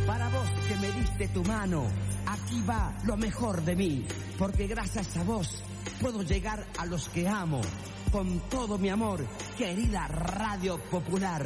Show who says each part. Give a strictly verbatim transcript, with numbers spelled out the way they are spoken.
Speaker 1: Para vos que me diste tu mano, aquí va lo mejor de mí, porque gracias a vos puedo llegar a los que amo. Con todo mi amor, querida Radio Popular.